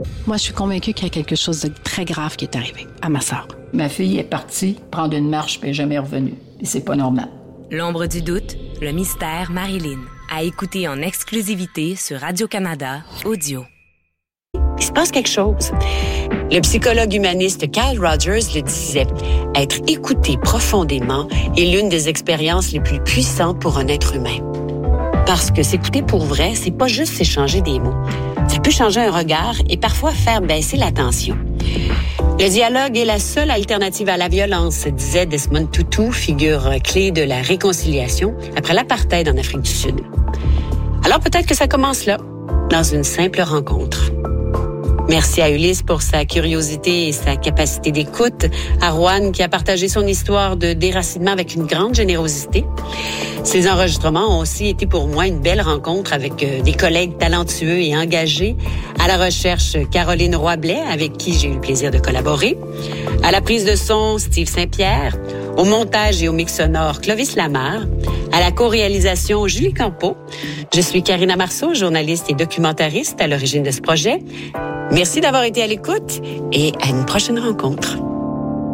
Moi, je suis convaincue qu'il y a quelque chose de très grave qui est arrivé à ma sœur. Ma fille est partie prendre une marche puis elle n'est jamais revenue. Et c'est pas normal. L'ombre du doute, le mystère Marilyn. À écouter en exclusivité sur Radio-Canada Audio. Il se passe quelque chose. Le psychologue humaniste Carl Rogers le disait, être écouté profondément est l'une des expériences les plus puissantes pour un être humain. Parce que s'écouter pour vrai, c'est pas juste s'échanger des mots. Ça peut changer un regard et parfois faire baisser la tension. Le dialogue est la seule alternative à la violence, disait Desmond Tutu, figure clé de la réconciliation après l'apartheid en Afrique du Sud. Alors peut-être que ça commence là, dans une simple rencontre. Merci à Ulysse pour sa curiosité et sa capacité d'écoute, à Roanne qui a partagé son histoire de déracinement avec une grande générosité. Ces enregistrements ont aussi été pour moi une belle rencontre avec des collègues talentueux et engagés. À la recherche, Caroline Roy-Blais, avec qui j'ai eu le plaisir de collaborer. À la prise de son, Steve Saint-Pierre. Au montage et au mix sonore, Clovis Lamarre. À la co-réalisation, Julie Campeau. Je suis Karina Marceau, journaliste et documentariste à l'origine de ce projet. Merci d'avoir été à l'écoute et à une prochaine rencontre.